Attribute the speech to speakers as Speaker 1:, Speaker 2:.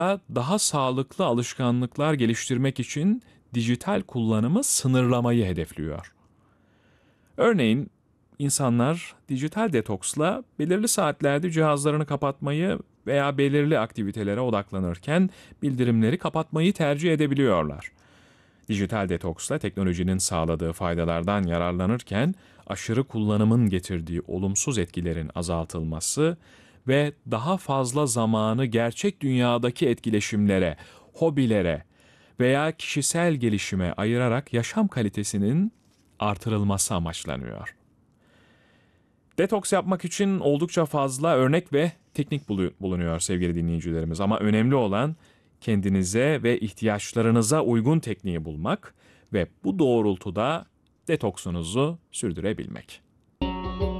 Speaker 1: daha sağlıklı alışkanlıklar geliştirmek için dijital kullanımı sınırlamayı hedefliyor. Örneğin insanlar dijital detoksla belirli saatlerde cihazlarını kapatmayı veya belirli aktivitelere odaklanırken bildirimleri kapatmayı tercih edebiliyorlar. Dijital detoksla teknolojinin sağladığı faydalardan yararlanırken aşırı kullanımın getirdiği olumsuz etkilerin azaltılması ve daha fazla zamanı gerçek dünyadaki etkileşimlere, hobilere veya kişisel gelişime ayırarak yaşam kalitesinin artırılması amaçlanıyor. Detoks yapmak için oldukça fazla örnek ve teknik bulunuyor sevgili dinleyicilerimiz, ama önemli olan kendinize ve ihtiyaçlarınıza uygun tekniği bulmak ve bu doğrultuda detoksunuzu sürdürebilmek.